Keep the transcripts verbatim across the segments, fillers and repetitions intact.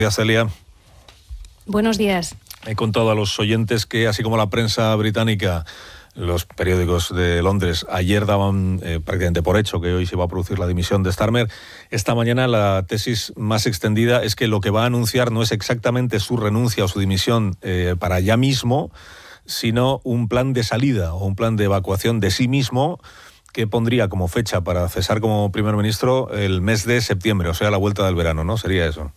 Celia. Buenos días. He contado a los oyentes que, así como la prensa británica, los periódicos de Londres ayer daban eh, prácticamente por hecho que hoy se iba a producir la dimisión de Starmer, esta mañana la tesis más extendida es que lo que va a anunciar no es exactamente su renuncia o su dimisión eh, para ya mismo, sino un plan de salida o un plan de evacuación de sí mismo que pondría como fecha para cesar como primer ministro el mes de septiembre, o sea, la vuelta del verano, ¿no? Sería eso.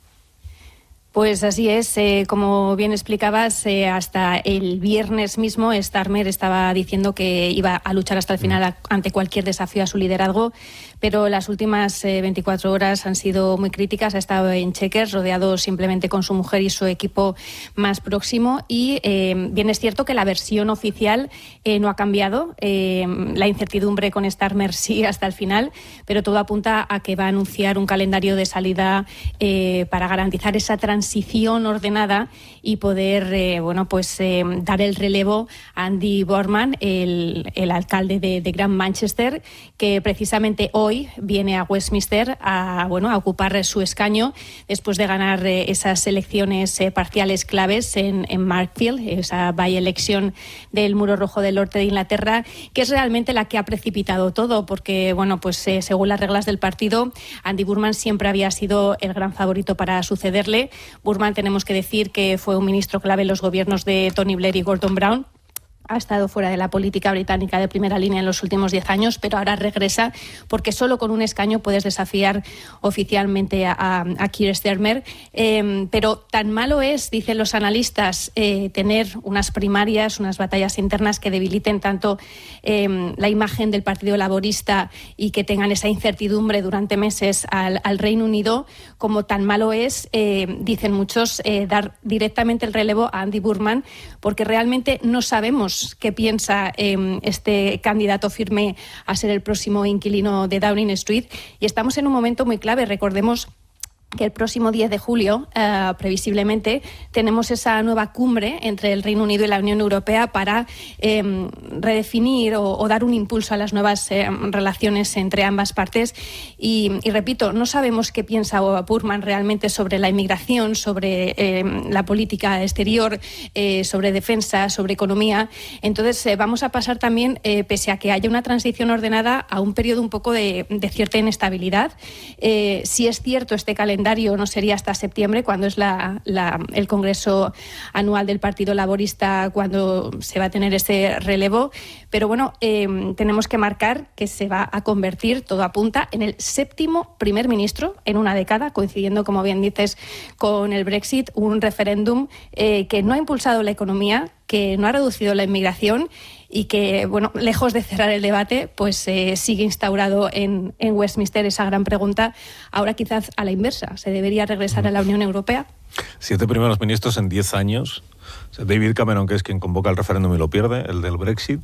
Pues así es, eh, como bien explicabas, eh, hasta el viernes mismo Starmer estaba diciendo que iba a luchar hasta el final a, ante cualquier desafío a su liderazgo, pero las últimas eh, veinticuatro horas han sido muy críticas. Ha estado en Chequers, rodeado simplemente con su mujer y su equipo más próximo, y eh, bien es cierto que la versión oficial eh, no ha cambiado. Eh, la incertidumbre con Starmer sí hasta el final, pero todo apunta a que va a anunciar un calendario de salida eh, para garantizar esa transición transición ordenada y poder eh, bueno pues eh, dar el relevo a Andy Burnham, el, el alcalde de, de Gran Manchester, que precisamente hoy viene a Westminster a bueno a ocupar su escaño después de ganar eh, esas elecciones eh, parciales claves en, en Markfield, esa by-election del Muro Rojo del Norte de Inglaterra, que es realmente la que ha precipitado todo, porque bueno pues eh, según las reglas del partido, Andy Burnham siempre había sido el gran favorito para sucederle. Burnham, tenemos que decir que fue un ministro clave en los gobiernos de Tony Blair y Gordon Brown. Ha estado fuera de la política británica de primera línea en los últimos diez años, pero ahora regresa porque solo con un escaño puedes desafiar oficialmente a, a, a Keir Starmer. Eh, pero tan malo es, dicen los analistas, eh, tener unas primarias, unas batallas internas que debiliten tanto eh, la imagen del Partido Laborista y que tengan esa incertidumbre durante meses al, al Reino Unido, como tan malo es, eh, dicen muchos, eh, dar directamente el relevo a Andy Burnham, porque realmente no sabemos qué piensa eh, este candidato firme a ser el próximo inquilino de Downing Street, y estamos en un momento muy clave. Recordemos que el próximo diez de julio, eh, previsiblemente, tenemos esa nueva cumbre entre el Reino Unido y la Unión Europea para eh, redefinir o, o dar un impulso a las nuevas eh, relaciones entre ambas partes. Y, y repito, no sabemos qué piensa Burnham realmente sobre la inmigración, sobre eh, la política exterior, eh, sobre defensa, sobre economía. Entonces, eh, vamos a pasar también, eh, pese a que haya una transición ordenada, a un periodo un poco de, de cierta inestabilidad. Eh, si es cierto, este calendario no sería hasta septiembre, cuando es la, la, el Congreso anual del Partido Laborista, cuando se va a tener ese relevo. Pero bueno, eh, tenemos que marcar que se va a convertir, todo apunta, en el séptimo primer ministro en una década, coincidiendo, como bien dices, con el Brexit, un referéndum eh, que no ha impulsado la economía, que no ha reducido la inmigración y que, bueno, lejos de cerrar el debate, pues eh, sigue instaurado en, en Westminster esa gran pregunta. Ahora quizás a la inversa, ¿se debería regresar a la Unión Europea? Siete primeros ministros en diez años. David Cameron, que es quien convoca el referéndum y lo pierde, el del Brexit.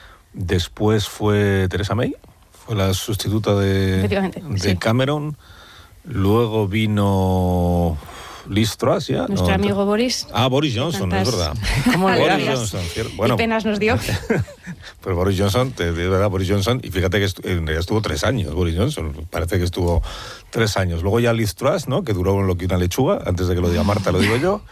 Después fue Theresa May, fue la sustituta de, de sí. Cameron. Luego vino Liz Truss, ya. Nuestro no, amigo Boris. Ah, Boris Johnson, es verdad. ¿Cómo le Boris Johnson, bueno, y penas nos dio. Pero Boris Johnson, de verdad, Boris Johnson, y fíjate que estu- en realidad estuvo tres años, Boris Johnson, parece que estuvo tres años. Luego ya Liz Truss, ¿no? Que duró lo que una lechuga, antes de que lo diga Marta, lo digo yo.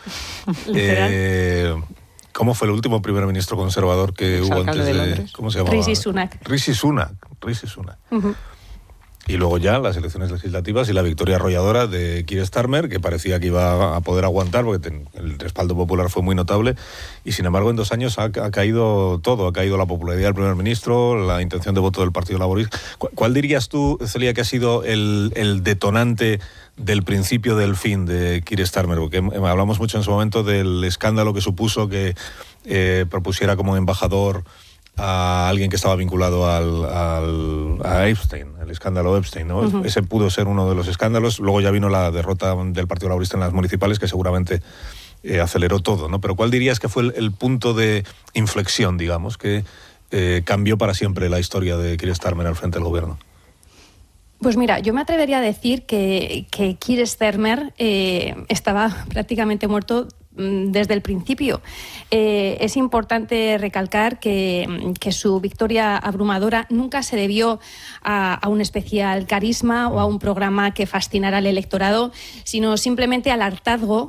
eh, ¿Cómo fue el último primer ministro conservador que ¿El hubo antes de, de ¿cómo se llamaba? Rishi Sunak. Rishi Sunak, Rishi Sunak. Uh-huh. Y luego ya las elecciones legislativas y la victoria arrolladora de Keir Starmer, que parecía que iba a poder aguantar porque ten, el respaldo popular fue muy notable, y sin embargo en dos años ha, ha caído todo, ha caído la popularidad del primer ministro, la intención de voto del Partido Laborista. ¿Cuál, cuál dirías tú, Celia, que ha sido el, el detonante del principio del fin de Keir Starmer? Porque hablamos mucho en su momento del escándalo que supuso que eh, propusiera como embajador a alguien que estaba vinculado al, al, a Epstein, el escándalo Epstein, ¿no? Uh-huh. Ese pudo ser uno de los escándalos. Luego ya vino la derrota del Partido Laborista en las municipales, que seguramente eh, aceleró todo, ¿no? Pero ¿cuál dirías que fue el, el punto de inflexión, digamos, que eh, cambió para siempre la historia de Keir Starmer al frente del gobierno? Pues mira, yo me atrevería a decir que, que Keir Starmer eh, estaba prácticamente muerto desde el principio. Eh, es importante recalcar que, que su victoria abrumadora nunca se debió a, a un especial carisma o a un programa que fascinara al electorado, sino simplemente al hartazgo